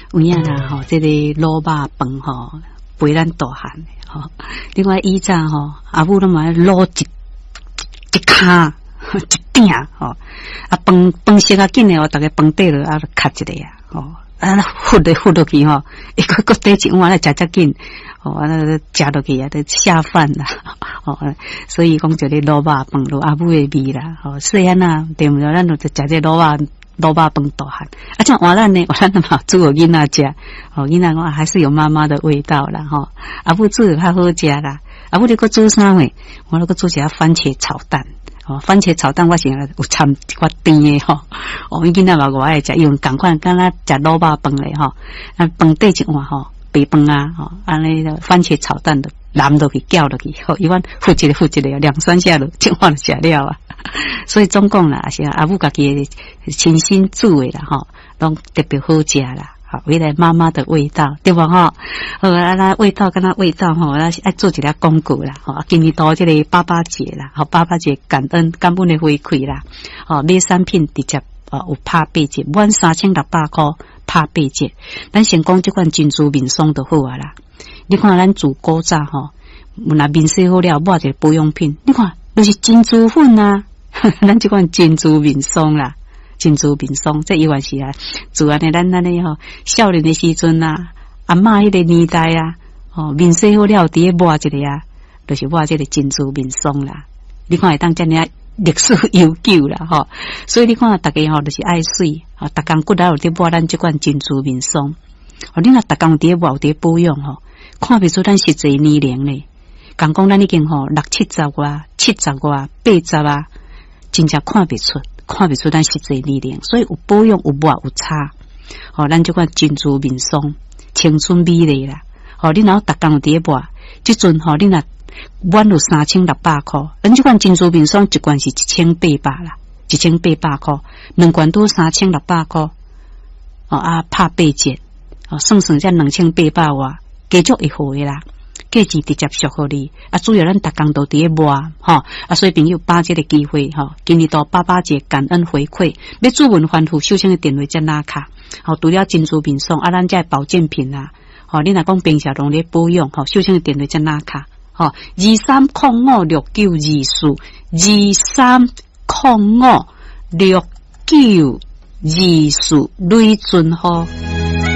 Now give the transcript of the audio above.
有影啦吼，这个卤肉饭吼陪咱大汉吼。另外以前吼阿母拢嘛卤一卡一鼎吼，啊饭食啊紧诶哦，大家饭底落啊卡一个啊吼，啊糊落去吼，一个底一碗来食紧。哦，那食落去啊，都下饭啦。哦，所以讲就咧卤肉饭卤阿母诶味啦。哦，细汉啊，对毋对？咱就食这卤肉饭大汉。啊，像换咱呢，换咱嘛煮给囡仔食。哦，囡仔讲还是有妈妈的味道啦。吼，阿母煮较好食啦。阿母你搁煮啥物？我搁煮一下番茄炒蛋。哦，番茄炒蛋我是有掺一块甜诶吼。哦，囡仔嘛我爱食，用共款敢若食卤肉饭咧吼。啊，饭底一碗吼。白饭啊，吼，安尼番茄炒蛋的淋落去，搅落去，吼，一碗糊一个，两三下就一碗就食了啊。所以总共啦，是阿母家己亲身煮的啦，吼，拢特别好食啦。好，原来妈妈的味道，对吧？吼，那味道跟那味道吼，那是爱做一个广告啦。吼，今年到这个爸爸节啦，好，爸爸节感恩感恩的回馈啦。哦，买产品直接有拍8折，满3600块。拍8折，咱先讲这款珍珠面霜就好啊啦。你看咱煮古早吼，若面洗好了，抹一个保养品，你看就是珍珠粉啊。咱这款珍珠面霜啦，珍珠面霜，这永远是啊，做安尼咱安尼吼，少年的时阵啊，阿嬷迄个年代啊，哦，面洗好了，伫咧抹一个啊，就是抹这个珍珠面霜啦。你看会当遮尔历史悠久啦吼，所以你看大家吼就是爱水，啊，逐工骨头有伫抹咱这款珍珠面霜，哦，你若逐工伫咧抹有伫保养吼，看不出咱实际年龄咧。讲咱已经吼60、70啊、70啊、80啊，真正看不出咱实际年龄，所以有保养有抹有差，哦，咱这款珍珠面霜青春美丽啦，哦，你若逐工有伫咧抹，即阵吼你若满有3600块，咱这款珍珠面霜一罐是1800啦，1800块，2罐都3600块，哦啊，拍8折，哦，算才2800外，加足一号的啦，价钱直接属互你，啊，主要咱逐工都伫咧抹，吼，啊，所以朋友把这个机会，吼，今年到爸爸节感恩回馈，要注文欢呼，首先的电话加拉卡，好，除了珍珠面霜，啊，咱这保健品啊，好，你若讲平常拢咧保养，吼，首先的电话加拉卡。哦，23056924，23056924，累准号。